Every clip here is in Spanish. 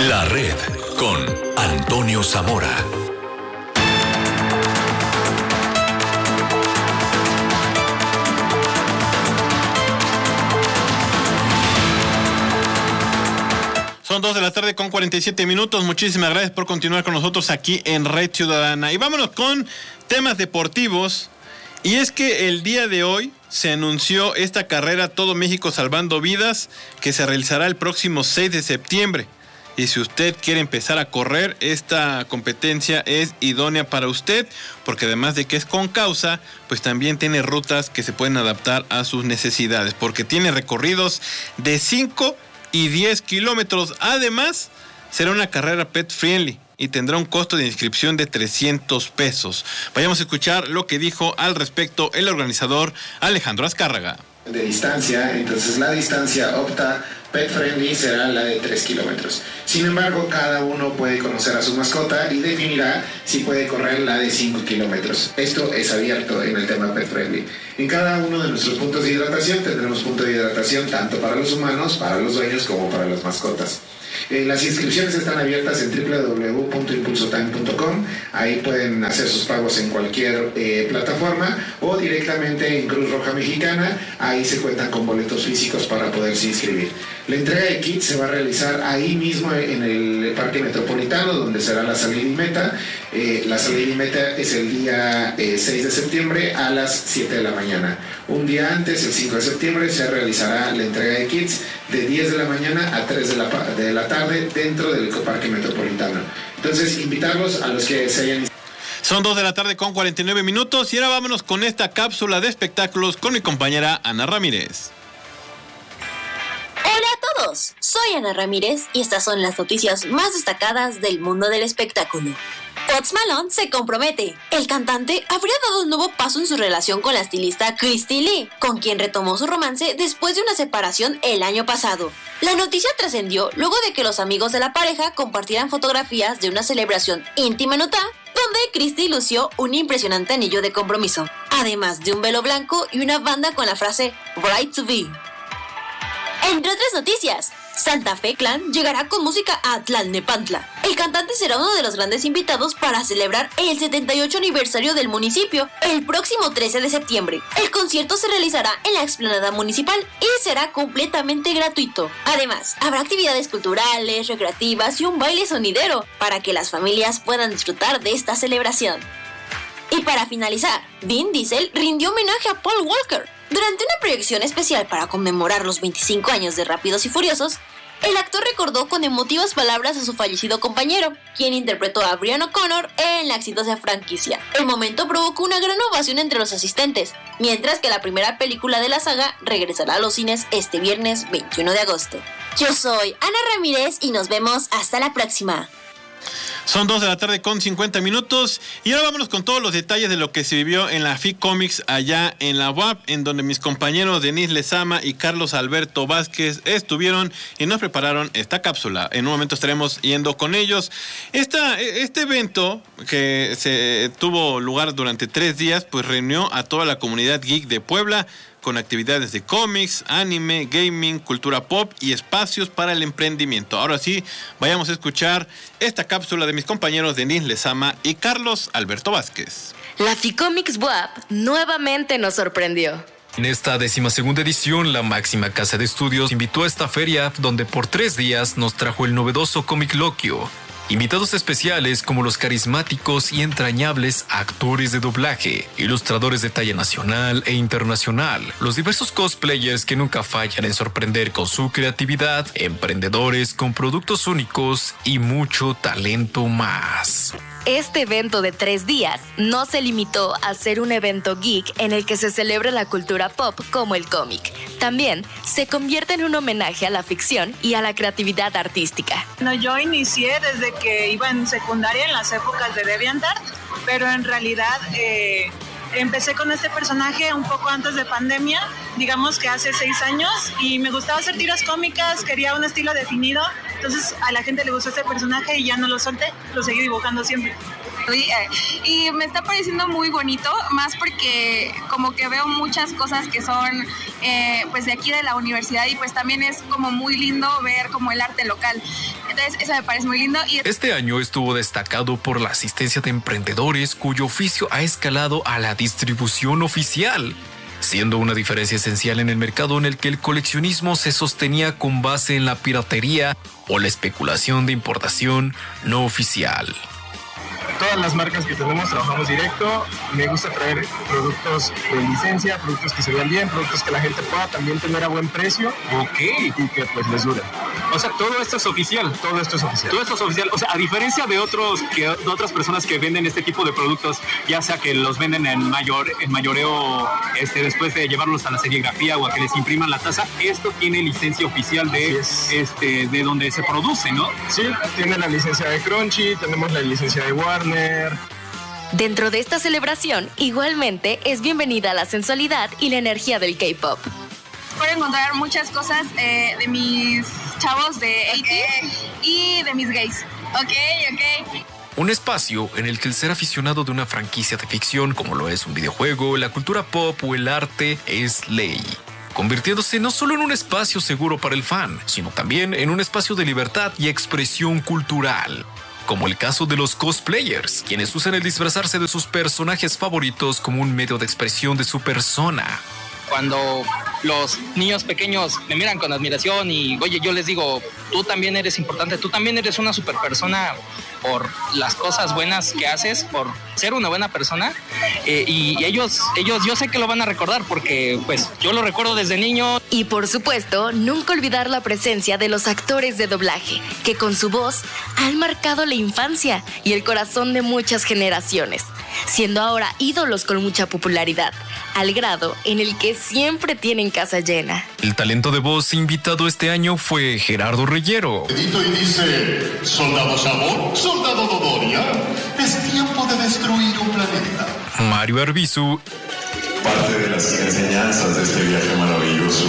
La Red con Antonio Zamora. Son 2 de la tarde con 47 minutos. Muchísimas gracias por continuar con nosotros aquí en Red Ciudadana. Y vámonos con temas deportivos. Y es que el día de hoy se anunció esta carrera Todo México Salvando Vidas, que se realizará el próximo 6 de septiembre. Y si usted quiere empezar a correr, esta competencia es idónea para usted, porque además de que es con causa, pues también tiene rutas que se pueden adaptar a sus necesidades, porque tiene recorridos de 5 y 10 kilómetros. Además, será una carrera pet friendly y tendrá un costo de inscripción de 300 pesos. Vayamos a escuchar lo que dijo al respecto el organizador Alejandro Azcárraga. De distancia, entonces la distancia opta pet friendly será la de 3 kilómetros. Sin embargo, cada uno puede conocer a su mascota y definirá si puede correr la de 5 kilómetros. Esto es abierto en el tema pet friendly. En cada uno de nuestros puntos de hidratación tendremos punto de hidratación tanto para los humanos, para los dueños como para las mascotas. Las inscripciones están abiertas en www.impulsotime.com. Ahí pueden hacer sus pagos en cualquier plataforma o directamente en Cruz Roja Mexicana. Ahí se cuentan con boletos físicos para poderse inscribir. La entrega de kits se va a realizar ahí mismo en el Parque Metropolitano, donde será la salida y meta. La salida y meta es el día 6 de septiembre a las 7 de la mañana. Un día antes, el 5 de septiembre, se realizará la entrega de kits de 10 de la mañana a 3 de la tarde dentro del Parque Metropolitano. Entonces, invitarlos a los que se hayan... Son 2 de la tarde con 49 minutos y ahora vámonos con esta cápsula de espectáculos con mi compañera Ana Ramírez. Hola a todos, soy Ana Ramírez y estas son las noticias más destacadas del mundo del espectáculo. Post Malone se compromete. El cantante habría dado un nuevo paso en su relación con la estilista Christy Lee, con quien retomó su romance después de una separación el año pasado. La noticia trascendió luego de que los amigos de la pareja compartieran fotografías de una celebración íntima en Utah, donde Christy lució un impresionante anillo de compromiso, además de un velo blanco y una banda con la frase Bright to Be. Entre otras noticias, Santa Fe Clan llegará con música a Tlalnepantla. El cantante será uno de los grandes invitados para celebrar el 78 aniversario del municipio el próximo 13 de septiembre. El concierto se realizará en la explanada municipal y será completamente gratuito. Además, habrá actividades culturales, recreativas y un baile sonidero para que las familias puedan disfrutar de esta celebración. Y para finalizar, Vin Diesel rindió homenaje a Paul Walker. Durante una proyección especial para conmemorar los 25 años de Rápidos y Furiosos, el actor recordó con emotivas palabras a su fallecido compañero, quien interpretó a Brian O'Connor en la exitosa franquicia. El momento provocó una gran ovación entre los asistentes, mientras que la primera película de la saga regresará a los cines este viernes 21 de agosto. Yo soy Ana Ramírez y nos vemos hasta la próxima. Son 2 de la tarde con 50 minutos y ahora vámonos con todos los detalles de lo que se vivió en la FIC Comics allá en la UAP, en donde mis compañeros Denise Lezama y Carlos Alberto Vázquez estuvieron y nos prepararon esta cápsula. En un momento estaremos yendo con ellos. Este evento que se tuvo lugar durante 3 días, pues reunió a toda la comunidad geek de Puebla, con actividades de cómics, anime, gaming, cultura pop y espacios para el emprendimiento. Ahora sí, vayamos a escuchar esta cápsula de mis compañeros Denise Lezama y Carlos Alberto Vázquez. La FICOMICS WAP nuevamente nos sorprendió. En esta 12ª edición, la máxima casa de estudios invitó a esta feria donde por 3 días nos trajo el novedoso Comic Loquio. Invitados especiales como los carismáticos y entrañables actores de doblaje, ilustradores de talla nacional e internacional, los diversos cosplayers que nunca fallan en sorprender con su creatividad, emprendedores con productos únicos y mucho talento más. Este evento de 3 días no se limitó a ser un evento geek en el que se celebra la cultura pop como el cómic. También se convierte en un homenaje a la ficción y a la creatividad artística. Yo inicié desde que iba en secundaria en las épocas de DeviantArt, pero en realidad empecé con este personaje un poco antes de pandemia, digamos que hace 6 años, y me gustaba hacer tiras cómicas, quería un estilo definido, entonces a la gente le gustó este personaje y ya no lo solté, lo seguí dibujando siempre. Y me está pareciendo muy bonito, más porque como que veo muchas cosas que son pues de aquí de la universidad y pues también es como muy lindo ver como el arte local. Entonces eso me parece muy lindo. Este año estuvo destacado por la asistencia de emprendedores cuyo oficio ha escalado a la distribución oficial, siendo una diferencia esencial en el mercado en el que el coleccionismo se sostenía con base en la piratería o la especulación de importación no oficial. Todas las marcas que tenemos trabajamos directo. Me gusta traer productos de licencia, productos que se vean bien, productos que la gente pueda también tener a buen precio. Ok. Y que pues les dure. O sea, todo esto es oficial. Todo esto es oficial. Todo esto es oficial. O sea, a diferencia de otras personas que venden este tipo de productos, ya sea que los venden en mayoreo después de llevarlos a la serigrafía o a que les impriman la taza, esto tiene licencia oficial de donde se produce, ¿no? Sí, tiene la licencia de Crunchy, tenemos la licencia de Warner. Dentro de esta celebración, igualmente es bienvenida la sensualidad y la energía del K-pop. Puedo encontrar muchas cosas de mis chavos de 80s y de mis gays. Ok. Un espacio en el que el ser aficionado de una franquicia de ficción, como lo es un videojuego, la cultura pop o el arte, es ley, convirtiéndose no solo en un espacio seguro para el fan, sino también en un espacio de libertad y expresión cultural. Como el caso de los cosplayers, quienes usan el disfrazarse de sus personajes favoritos como un medio de expresión de su persona. Cuando los niños pequeños me miran con admiración y, oye, yo les digo, tú también eres importante, tú también eres una super persona por las cosas buenas que haces, por ser una buena persona, y ellos yo sé que lo van a recordar porque pues yo lo recuerdo desde niño. Y por supuesto, nunca olvidar la presencia de los actores de doblaje, que con su voz han marcado la infancia y el corazón de muchas generaciones, siendo ahora ídolos con mucha popularidad, al grado en el que siempre tienen casa llena. El talento de voz invitado este año fue Gerardo Reyero. Edito y dice, soldado Sabor, soldado Dodoria, es tiempo de destruir un planeta. Mario Arbizu. Parte de las enseñanzas de este viaje maravilloso,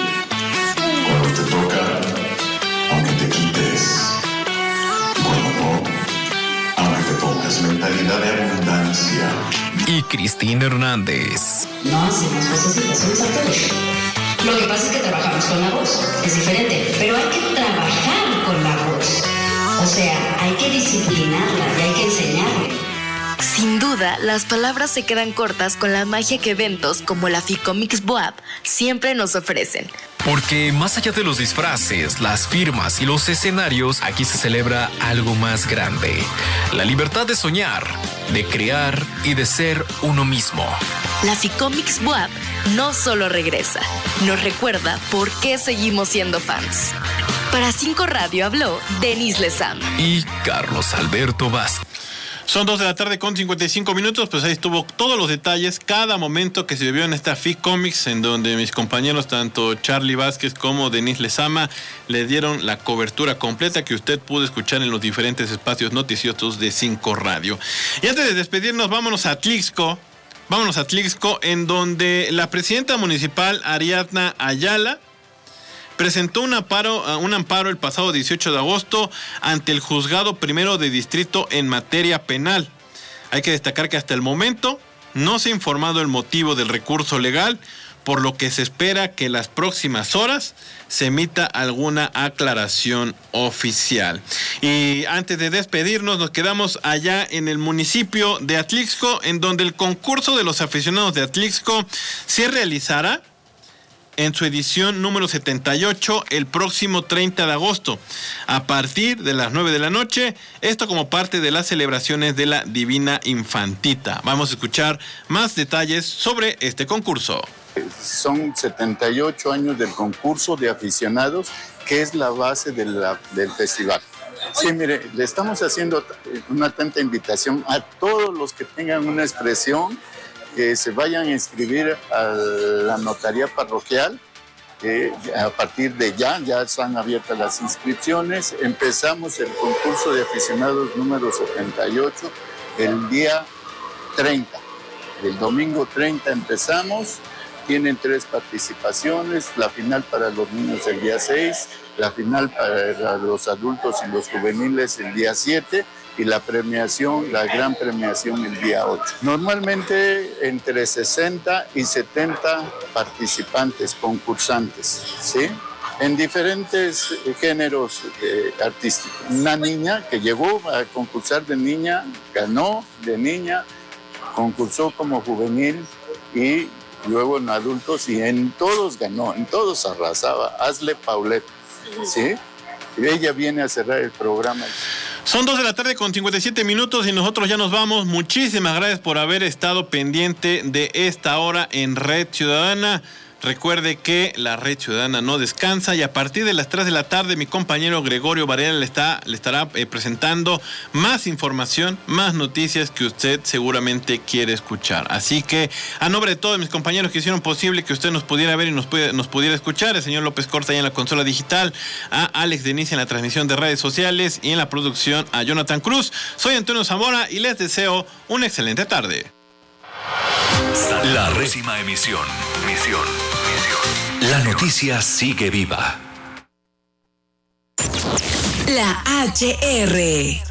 cuando te toca, aunque te quites, cuando no, aunque te pongas mentalidad de abundancia. Y Cristina Hernández. No hacemos vocecitas, somos actores. Lo que pasa es que trabajamos con la voz, es diferente, pero hay que trabajar con la voz. O sea, hay que disciplinarla y hay que enseñarle. Sin duda, las palabras se quedan cortas con la magia que eventos como la Ficomics Boab siempre nos ofrecen. Porque más allá de los disfraces, las firmas y los escenarios, aquí se celebra algo más grande. La libertad de soñar, de crear y de ser uno mismo. La Ficomics Boab no solo regresa, nos recuerda por qué seguimos siendo fans. Para 5 Radio habló Denis Lezama y Carlos Alberto Vázquez. Son 2 de la tarde con 55 minutos, pues ahí estuvo todos los detalles, cada momento que se vivió en esta Ficomics, en donde mis compañeros, tanto Charlie Vázquez como Denis Lezama, le dieron la cobertura completa que usted pudo escuchar en los diferentes espacios noticiosos de 5 Radio. Y antes de despedirnos, vámonos a Atlixco, en donde la presidenta municipal Ariadna Ayala presentó un amparo el pasado 18 de agosto ante el Juzgado Primero de Distrito en materia penal. Hay que destacar que hasta el momento no se ha informado el motivo del recurso legal, por lo que se espera que en las próximas horas se emita alguna aclaración oficial. Y antes de despedirnos, nos quedamos allá en el municipio de Atlixco, en donde el concurso de los aficionados de Atlixco se realizará en su edición número 78 el próximo 30 de agosto, a partir de las 9 de la noche, esto como parte de las celebraciones de la Divina Infantita. Vamos a escuchar más detalles sobre este concurso. Son 78 años del concurso de aficionados, que es la base del festival. Sí, mire, le estamos haciendo una atenta invitación a todos los que tengan una expresión, que se vayan a inscribir a la notaría parroquial. A partir de ya están abiertas las inscripciones. Empezamos el concurso de aficionados número 78 el día 30. El domingo 30 empezamos tienen 3 participaciones, la final para los niños el día 6, la final para los adultos y los juveniles el día 7 y la premiación, la gran premiación el día 8. Normalmente entre 60 y 70 participantes, concursantes, ¿sí? En diferentes géneros artísticos. Una niña que llegó a concursar de niña, ganó de niña, concursó como juvenil y luego en adultos y en todos ganó, en todos arrasaba. Hazle Paulette, ¿sí? Y ella viene a cerrar el programa. Son 2 de la tarde con 57 minutos y nosotros ya nos vamos. Muchísimas gracias por haber estado pendiente de esta hora en Red Ciudadana. Recuerde que la Red Ciudadana no descansa y a partir de las 3 de la tarde mi compañero Gregorio Varela le estará presentando más información, más noticias que usted seguramente quiere escuchar. Así que a nombre de todos mis compañeros que hicieron posible que usted nos pudiera ver y nos pudiera escuchar, el señor López Corta ahí en la consola digital, a Alex Denicia en la transmisión de redes sociales y en la producción a Jonathan Cruz. Soy Antonio Zamora y les deseo una excelente tarde. La próxima emisión. La noticia sigue viva. La HR.